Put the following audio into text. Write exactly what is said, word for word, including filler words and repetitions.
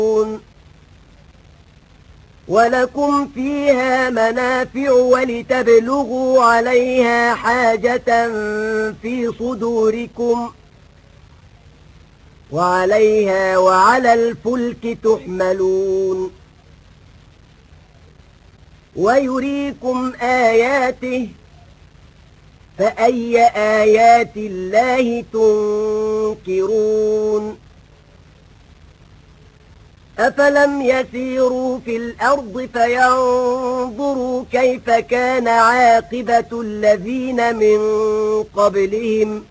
ولكم فيها منافع ولتبلغوا عليها حاجة في صدوركم وعليها وعلى الفلك تحملون ويريكم آياته فأي آيات الله تنكرون أفلم يسيروا في الأرض فينظروا كيف كان عاقبة الذين من قبلهم